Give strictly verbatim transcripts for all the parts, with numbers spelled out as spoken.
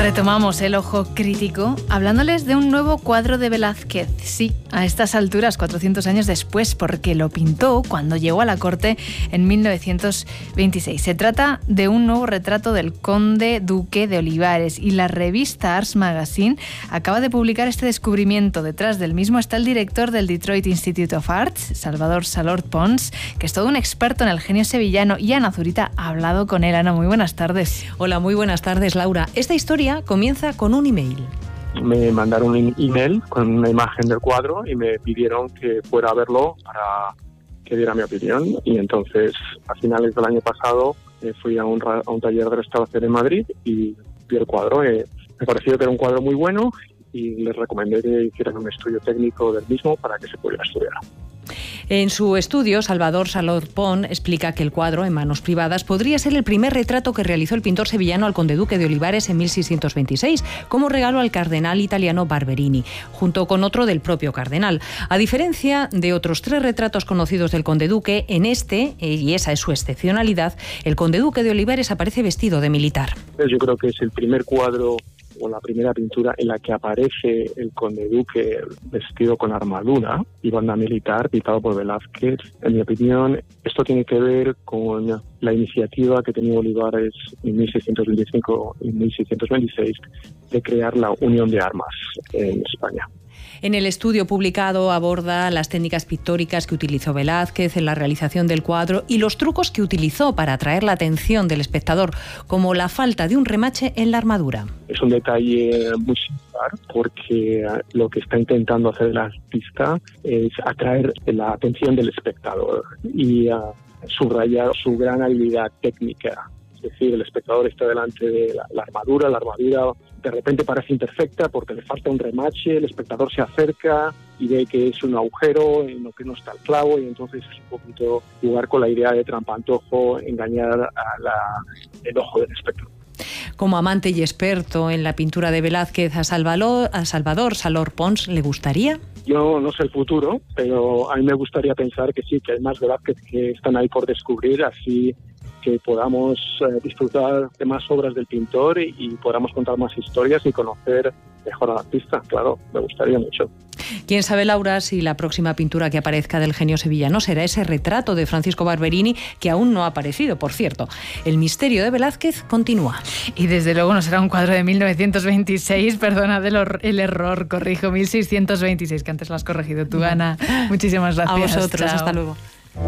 Retomamos el ojo crítico hablándoles de un nuevo cuadro de Velázquez. Sí, a estas alturas, cuatrocientos años después, porque lo pintó cuando llegó a la corte en mil novecientos veintiséis. Se trata de un nuevo retrato del conde duque de Olivares y la revista Ars Magazine acaba de publicar este descubrimiento. Detrás del mismo está el director del Detroit Institute of Arts, Salvador Salor Pons, que es todo un experto en el genio sevillano, y Ana Zurita ha hablado con él. Ana, muy buenas tardes. Hola, muy buenas tardes, Laura. Esta historia comienza con un email. Me mandaron un email con una imagen del cuadro y me pidieron que fuera a verlo para que diera mi opinión. Y entonces, a finales del año pasado, eh, fui a un, ra- a un taller de restauración en Madrid y vi el cuadro. Eh, me pareció que era un cuadro muy bueno y les recomendé que hicieran un estudio técnico del mismo para que se pudiera estudiar. En su estudio, Salvador Salor Pons explica que el cuadro, en manos privadas, podría ser el primer retrato que realizó el pintor sevillano al conde duque de Olivares en mil seiscientos veintiséis, como regalo al cardenal italiano Barberini, junto con otro del propio cardenal. A diferencia de otros tres retratos conocidos del conde duque, en este, y esa es su excepcionalidad, el conde duque de Olivares aparece vestido de militar. Yo creo que es el primer cuadro o la primera pintura en la que aparece el conde duque vestido con armadura y banda militar, pintado por Velázquez. En mi opinión, esto tiene que ver con la iniciativa que tenía Olivares en mil seiscientos veinticinco y mil seiscientos veintiséis de crear la Unión de Armas en España. En el estudio publicado aborda las técnicas pictóricas que utilizó Velázquez en la realización del cuadro y los trucos que utilizó para atraer la atención del espectador, como la falta de un remache en la armadura. Es un detalle muy singular porque lo que está intentando hacer el artista es atraer la atención del espectador y uh, subrayar su gran habilidad técnica. Es decir, el espectador está delante de la, la armadura, la armadura de repente parece imperfecta porque le falta un remache, el espectador se acerca y ve que es un agujero en lo que no está el clavo, y entonces es un poquito jugar con la idea de trampantojo, engañar a la, el ojo del espectador. Como amante y experto en la pintura de Velázquez, a Salvador, a Salvador Salor Pons, ¿le gustaría? Yo no sé el futuro, pero a mí me gustaría pensar que sí, que hay más Velázquez que están ahí por descubrir, así que podamos eh, disfrutar de más obras del pintor y, y podamos contar más historias y conocer mejor al artista. Claro, me gustaría mucho. Quién sabe, Laura, si la próxima pintura que aparezca del genio sevillano será ese retrato de Francisco Barberini, que aún no ha aparecido, por cierto. El misterio de Velázquez continúa. Y desde luego no será un cuadro de mil novecientos veintiséis, perdona el, el error, corrijo, mil seiscientos veintiséis, que antes lo has corregido tú, Ana. Muchísimas gracias. A vosotros, Chao. Hasta luego.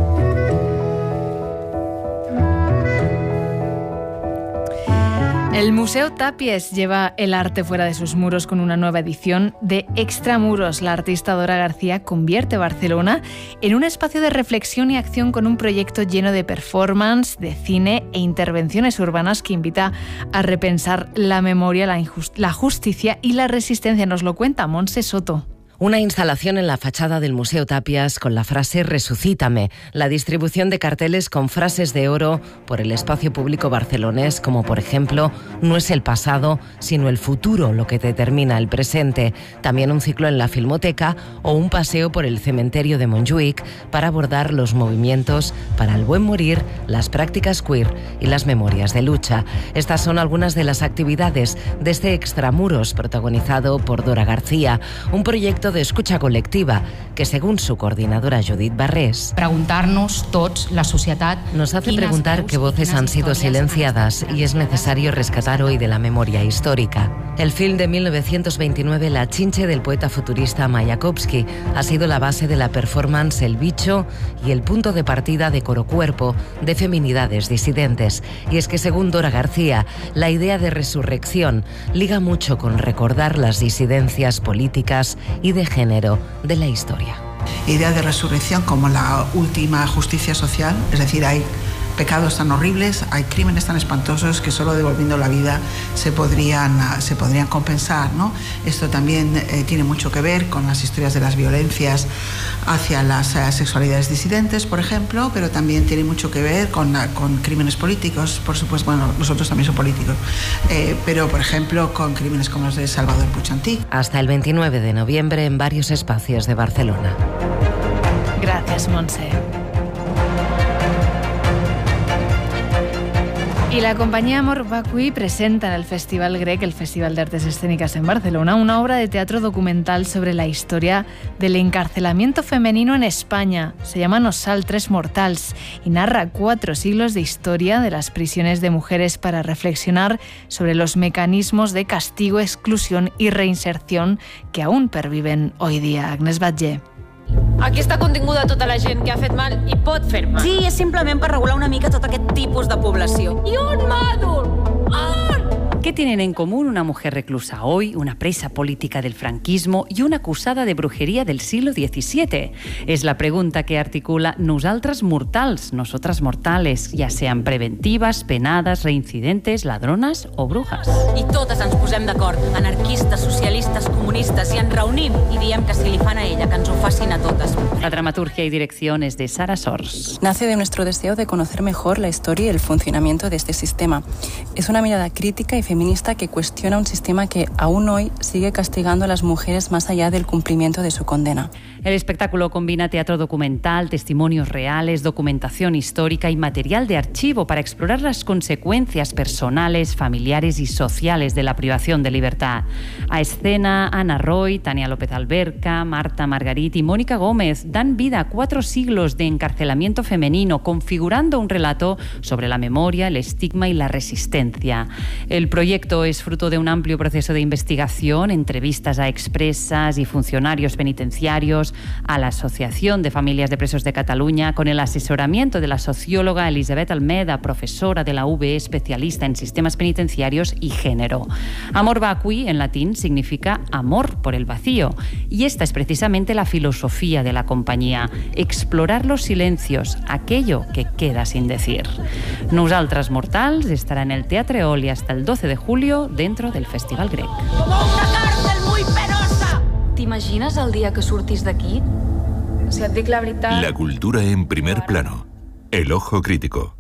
El Museo Tapies lleva el arte fuera de sus muros con una nueva edición de Extramuros. La artista Dora García convierte Barcelona en un espacio de reflexión y acción con un proyecto lleno de performance, de cine e intervenciones urbanas que invita a repensar la memoria, la, injust- la justicia y la resistencia. Nos lo cuenta Montse Soto. Una instalación en la fachada del Museo Tapias con la frase «Resucítame», la distribución de carteles con frases de oro por el espacio público barcelonés, como por ejemplo «No es el pasado, sino el futuro lo que determina el presente», también un ciclo en la Filmoteca o un paseo por el cementerio de Montjuïc para abordar los movimientos para el buen morir, las prácticas queer y las memorias de lucha. Estas son algunas de las actividades de este Extramuros protagonizado por Dora García, un proyecto de escucha colectiva que, según su coordinadora Judit Barrés, preguntar-nos tots, la societat, nos hace preguntar qué voces han sido silenciadas y es necesario rescatar hoy de la memoria histórica. El film de mil novecientos veintinueve La Chinche del poeta futurista Mayakovsky ha sido la base de la performance El Bicho y el punto de partida de Coro Cuerpo, de feminidades disidentes. Y es que, según Dora García, la idea de resurrección liga mucho con recordar las disidencias políticas y de género de la historia. Idea de resurrección como la última justicia social, es decir, hay pecados tan horribles, hay crímenes tan espantosos que solo devolviendo la vida se podrían, se podrían compensar, ¿no? Esto también eh, tiene mucho que ver con las historias de las violencias hacia las uh, sexualidades disidentes, por ejemplo, pero también tiene mucho que ver con, uh, con crímenes políticos, por supuesto, bueno, nosotros también somos políticos, eh, pero por ejemplo con crímenes como los de Salvador Puig Antich. Hasta el veintinueve de noviembre en varios espacios de Barcelona. Gracias, Montse. Y la compañía Amor Vacui presenta en el Festival Grec, el Festival de Artes Escénicas en Barcelona, una obra de teatro documental sobre la historia del encarcelamiento femenino en España. Se llama Nosaltres Mortals y narra cuatro siglos de historia de las prisiones de mujeres para reflexionar sobre los mecanismos de castigo, exclusión y reinserción que aún perviven hoy día. Agnès Batlle. Aquí està continguda tota la gent que ha fet mal i pot fer mal. Sí, és simplement per regular una mica tot aquest tipus de població. I un mòdul! On? ¿Qué tienen en común una mujer reclusa hoy, una presa política del franquismo y una acusada de brujería del siglo diecisiete? Es la pregunta que articula Nosaltres Mortals, nosotras mortales, ya sean preventivas, penadas, reincidentes, ladronas o brujas. I totes ens posem d'acord, anarquistes, socialistes, comunistes, i ens reunim i diem que si li fan a ella, que ens ho facin a totes. La dramaturgia y dirección es de Sara Sors. Nace de nuestro deseo de conocer mejor la historia y el funcionamiento de este sistema. Es una mirada crítica y feminista que cuestiona un sistema que aún hoy sigue castigando a las mujeres más allá del cumplimiento de su condena. El espectáculo combina teatro documental, testimonios reales, documentación histórica y material de archivo para explorar las consecuencias personales, familiares y sociales de la privación de libertad. A escena, Ana Roy, Tania López Alberca, Marta Margarit y Mónica Gómez dan vida a cuatro siglos de encarcelamiento femenino, configurando un relato sobre la memoria, el estigma y la resistencia. El proyecto es fruto de un amplio proceso de investigación, entrevistas a expresas y funcionarios penitenciarios, a la Asociación de Familias de Presos de Cataluña, con el asesoramiento de la socióloga Elisabet Almeda, profesora de la U B E, especialista en sistemas penitenciarios y género. Amor vacui, en latín, significa amor por el vacío, y esta es precisamente la filosofía de la compañía, explorar los silencios, aquello que queda sin decir. Nosaltres Mortals estará en el Teatre Eoli hasta el doce de julio dentro del Festival Grec. Com una càrcel muy penosa! T'imagines el dia que surtis d'aquí? Si et dic la veritat... La cultura en primer plano. El ojo crítico.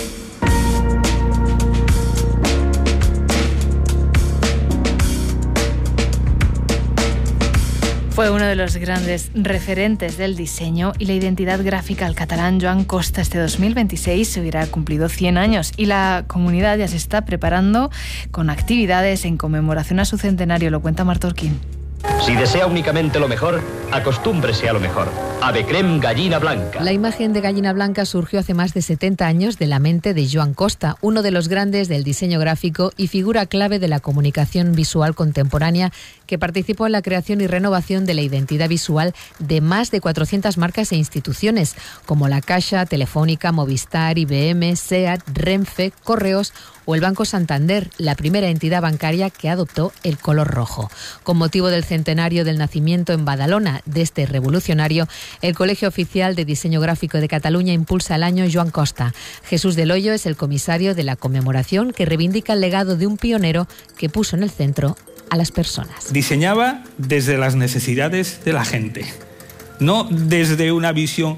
Fue uno de los grandes referentes del diseño y la identidad gráfica al catalán Joan Costa. Este dos mil veintiséis se hubiera cumplido cien años y la comunidad ya se está preparando con actividades en conmemoración a su centenario. Lo cuenta Martorquín. Si desea únicamente lo mejor, acostúmbrese a lo mejor. Ave creme gallina blanca. La imagen de gallina blanca surgió hace más de setenta años de la mente de Joan Costa, uno de los grandes del diseño gráfico y figura clave de la comunicación visual contemporánea, que participó en la creación y renovación de la identidad visual de más de cuatrocientas marcas e instituciones, como la Caixa, Telefónica, Movistar, I B M, SEAT, Renfe, Correos o el Banco Santander, la primera entidad bancaria que adoptó el color rojo. Con motivo del centenario del nacimiento en Badalona de este revolucionario, el Colegio Oficial de Diseño Gráfico de Cataluña impulsa el año Joan Costa. Jesús del Hoyo es el comisario de la conmemoración, que reivindica el legado de un pionero que puso en el centro a las personas. Diseñaba desde las necesidades de la gente, no desde una visión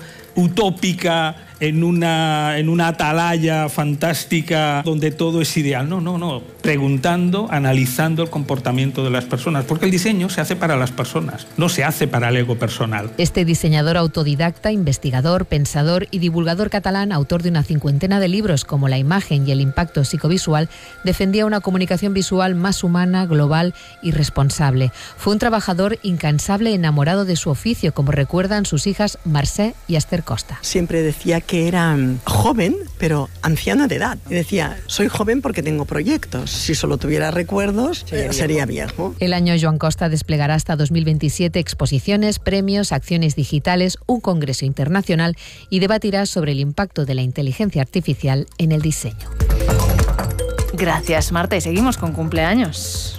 utópica en una, en una atalaya fantástica donde todo es ideal. No, no, no. Preguntando, analizando el comportamiento de las personas, porque el diseño se hace para las personas, no se hace para el ego personal. Este diseñador autodidacta, investigador, pensador y divulgador catalán, autor de una cincuentena de libros como La imagen y el impacto psicovisual, defendía una comunicación visual más humana, global y responsable. Fue un trabajador incansable, enamorado de su oficio, como recuerdan sus hijas Mercè y Esther Costa. Siempre decía que era joven, pero anciana de edad. Y decía, soy joven porque tengo proyectos. Si solo tuviera recuerdos, sería, sería viejo. El año Joan Costa desplegará hasta dos mil veintisiete exposiciones, premios, acciones digitales, un congreso internacional y debatirá sobre el impacto de la inteligencia artificial en el diseño. Gracias, Marta. Y seguimos con cumpleaños.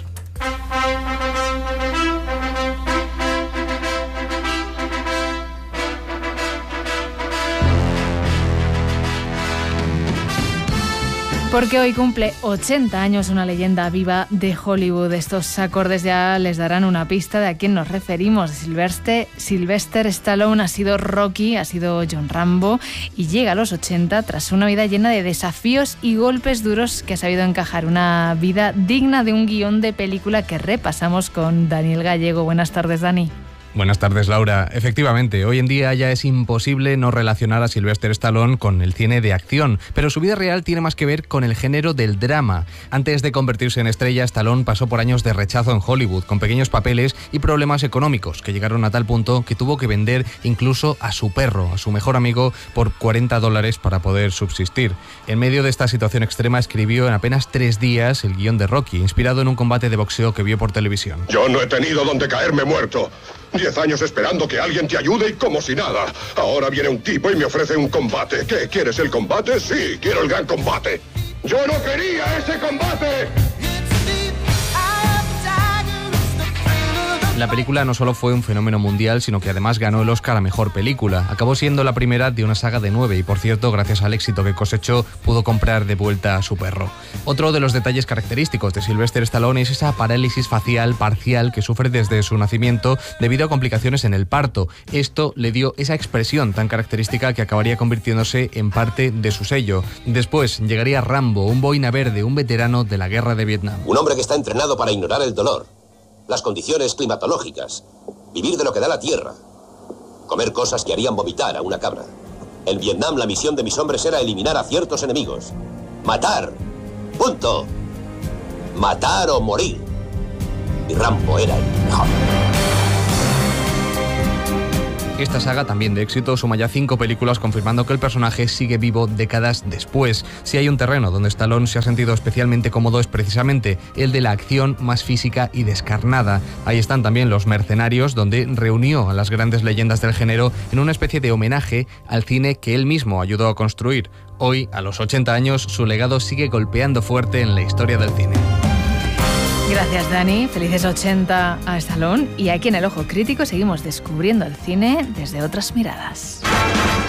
Porque hoy cumple ochenta años una leyenda viva de Hollywood. Estos acordes ya les darán una pista de a quién nos referimos. Sylvester, Sylvester Stallone ha sido Rocky, ha sido John Rambo y llega a los ochenta tras una vida llena de desafíos y golpes duros que ha sabido encajar. Una vida digna de un guión de película que repasamos con Daniel Gallego. Buenas tardes, Dani. Buenas tardes, Laura. Efectivamente, hoy en día ya es imposible no relacionar a Sylvester Stallone con el cine de acción, pero su vida real tiene más que ver con el género del drama. Antes de convertirse en estrella, Stallone pasó por años de rechazo en Hollywood, con pequeños papeles y problemas económicos, que llegaron a tal punto que tuvo que vender incluso a su perro, a su mejor amigo, por cuarenta dólares para poder subsistir. En medio de esta situación extrema, escribió en apenas tres días el guión de Rocky, inspirado en un combate de boxeo que vio por televisión. Yo no he tenido donde caerme muerto. Diez años esperando que alguien te ayude y como si nada. Ahora viene un tipo y me ofrece un combate. ¿Qué? ¿Quieres el combate? Sí, quiero el gran combate. ¡Yo no quería ese combate! La película no solo fue un fenómeno mundial, sino que además ganó el Oscar a Mejor Película. Acabó siendo la primera de una saga de nueve y, por cierto, gracias al éxito que cosechó, pudo comprar de vuelta a su perro. Otro de los detalles característicos de Sylvester Stallone es esa parálisis facial parcial que sufre desde su nacimiento debido a complicaciones en el parto. Esto le dio esa expresión tan característica que acabaría convirtiéndose en parte de su sello. Después llegaría Rambo, un boina verde, un veterano de la guerra de Vietnam. Un hombre que está entrenado para ignorar el dolor, las condiciones climatológicas, vivir de lo que da la tierra, comer cosas que harían vomitar a una cabra. En Vietnam la misión de mis hombres era eliminar a ciertos enemigos. Matar. Punto. Matar o morir. Y Rambo era el mejor. Esta saga, también de éxito, suma ya cinco películas confirmando que el personaje sigue vivo décadas después. Si hay un terreno donde Stallone se ha sentido especialmente cómodo es precisamente el de la acción más física y descarnada. Ahí están también Los Mercenarios, donde reunió a las grandes leyendas del género en una especie de homenaje al cine que él mismo ayudó a construir. Hoy, a los ochenta años, su legado sigue golpeando fuerte en la historia del cine. Gracias, Dani. Felices ochenta a Stallone. Y aquí en El Ojo Crítico seguimos descubriendo el cine desde otras miradas.